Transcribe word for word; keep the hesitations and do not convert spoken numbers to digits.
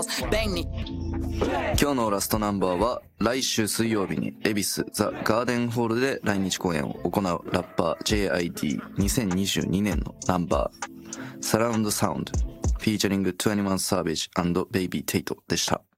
balls. Bang me. 今日のラストナンバーは来週水曜日に恵比寿ザ・ガーデンホールで来日公演を行うラッパー ジェイアイディーにせんにじゅうに 年のナンバーサラウンドサウンドフィーチャリングにじゅういち Savage and Baby Tate でした。